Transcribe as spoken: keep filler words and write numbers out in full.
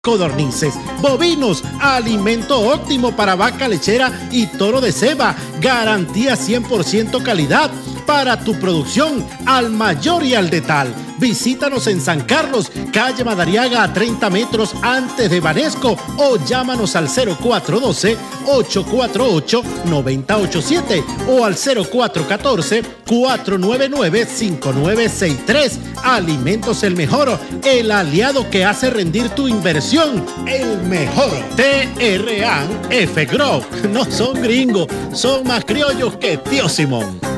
Codornices, bovinos, alimento óptimo para vaca lechera y toro de ceba, garantía cien por ciento calidad para tu producción al mayor y al detal. Visítanos en San Carlos, calle Madariaga a treinta metros antes de Banesco o llámanos al cero cuatro uno dos, ocho cuatro ocho, nueve cero ocho siete o al cero cuatro uno cuatro, cuatro nueve nueve, cinco nueve seis tres. Alimentos El Mejor, el aliado que hace rendir tu inversión. El mejor. T R A F Group. No son gringos, son más criollos que Tío Simón.